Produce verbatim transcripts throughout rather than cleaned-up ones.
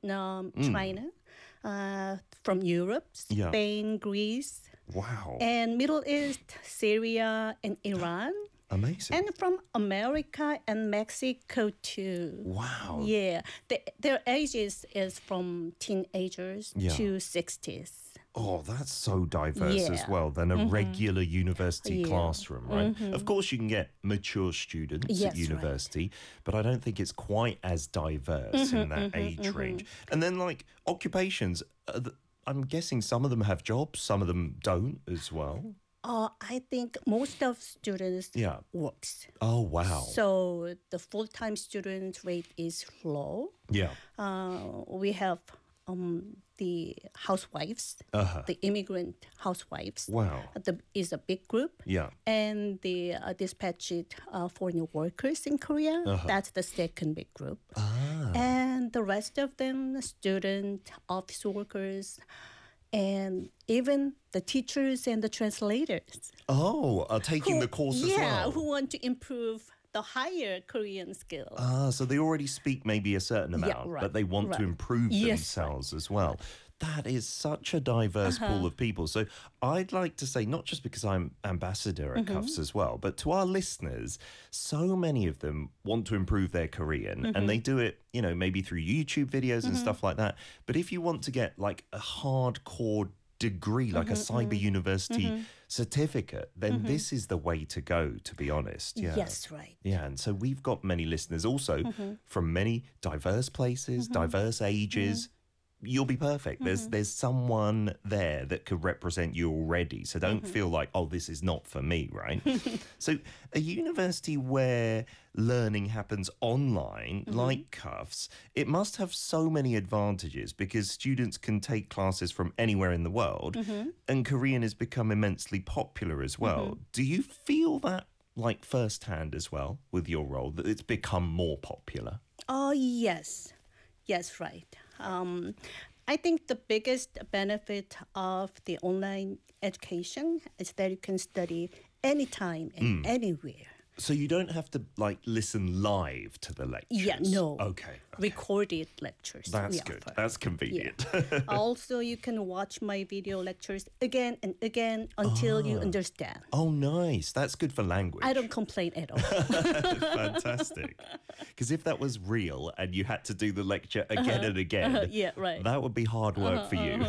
Vietnam, China, uh, from Europe, Yeah. Spain, Greece, Wow. and Middle East, Syria, and Iran. Amazing. And from America and Mexico too. Wow. Yeah. The, their ages is from teenagers Yeah. to sixties. Oh, that's so diverse Yeah. as well than a regular university Yeah. classroom, right? Of course, you can get mature students Yes, at university, but I don't think it's quite as diverse in that age range. And then, like, occupations, uh, th- I'm guessing some of them have jobs, some of them don't as well. Uh, I think most of students Yeah. works. Oh, wow. So the full-time student rate is low. Yeah. Uh, we have um, the housewives, Uh-huh. the immigrant housewives. Wow. The, is a big group. Yeah. And the uh, dispatched uh, foreign workers in Korea, Uh-huh. that's the second big group. Ah. And the rest of them, student, office workers, and even the teachers and the translators. Oh, are taking the course as yeah, well. who want to improve the higher Korean skills. Ah, so they already speak maybe a certain Yeah, amount, right, but they want to right. improve Yes, themselves as well. That is such a diverse Uh-huh. pool of people. So I'd like to say, not just because I'm ambassador at Mm-hmm. Cuffs as well, but to our listeners, so many of them want to improve their Korean Mm-hmm. and they do it, you know, maybe through YouTube videos and stuff like that. But if you want to get like a hardcore degree, like a Mm-hmm, cyber university certificate, then this is the way to go, to be honest. Yeah. Yes, right. Yeah, and so we've got many listeners also from many diverse places, diverse ages. You'll be perfect. There's there's someone there that could represent you already. So don't feel like, oh, this is not for me, right? So a university where learning happens online, like Cuffs, it must have so many advantages because students can take classes from anywhere in the world, and Korean has become immensely popular as well. Do you feel that like firsthand as well with your role, that it's become more popular? Oh, yes. Yes, right. Um, I think the biggest benefit of the online education is that you can study anytime and anywhere. So you don't have to like listen live to the lectures? Yeah, no. Okay. okay. Recorded lectures. That's we good. offer. That's convenient. Yeah. Also, you can watch my video lectures again and again until you understand. Oh, nice. That's good for language. I don't complain at all. Fantastic. Because if that was real and you had to do the lecture again and again, Uh-huh. Yeah, right. that would be hard work for you.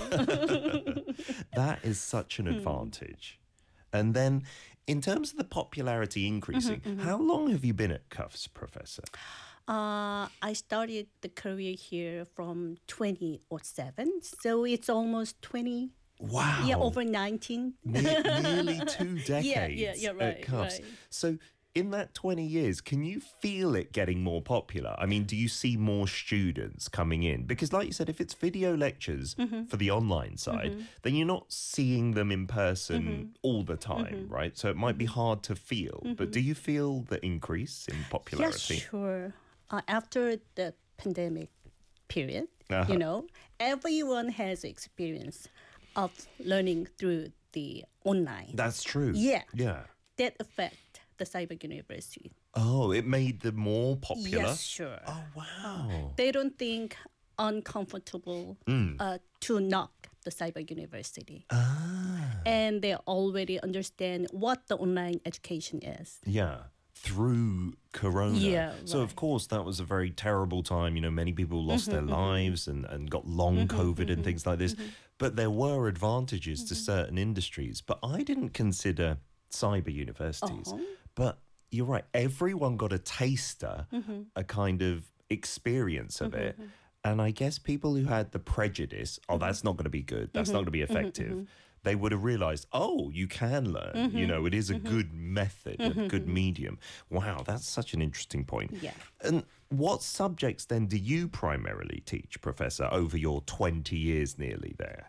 That is such Hmm. an advantage. And then, in terms of the popularity increasing, Mm-hmm, how long have you been at Cuffs, Professor? Uh, I started the career here from twenty oh seven, so it's almost twenty. Wow. Yeah, over nineteen. Ne- nearly two decades Yeah, yeah, yeah, right, at Cuffs. right. So, in that twenty years, can you feel it getting more popular? I mean, do you see more students coming in? Because, like you said, if it's video lectures Mm-hmm. for the online side, then you're not seeing them in person Mm-hmm. all the time, right? So it might be hard to feel. But do you feel the increase in Yes, popularity? sure. Uh, after the pandemic period, Uh-huh. you know, everyone has experience of learning through the online. That's true. Yeah. Yeah. That affect the cyber university. Oh, it made them more popular? Yes, sure. Oh, wow. They don't think uncomfortable Mm. uh, to knock the cyber university. Ah. And they already understand what the online education is. Yeah, through Corona. Yeah, So, of right. course, that was a very terrible time. You know, many people lost their lives and, and got long COVID and things like this. But there were advantages to certain industries. But I didn't consider cyber universities. Uh-huh. But you're right, everyone got a taster, a kind of experience of it. And I guess people who had the prejudice, oh, that's not going to be good, that's not going to be effective, they would have realized, oh, you can learn. You know, it is a good method, a good medium. Wow, that's such an interesting point. Yeah. And what subjects then do you primarily teach, Professor, over your twenty years nearly there?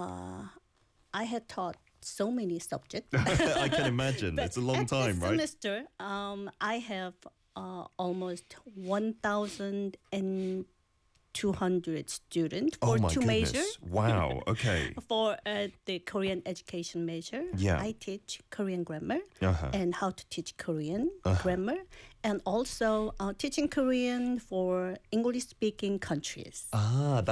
I had taught so many subjects. I can imagine. It's a long At time, this right? semester, um, I have uh, almost one thousand two hundred students for Oh my two goodness. majors. Wow, okay. For uh, the Korean education major, Yeah. I teach Korean grammar Uh-huh. and how to teach Korean grammar, and also uh, teaching Korean for English-speaking countries. Ah,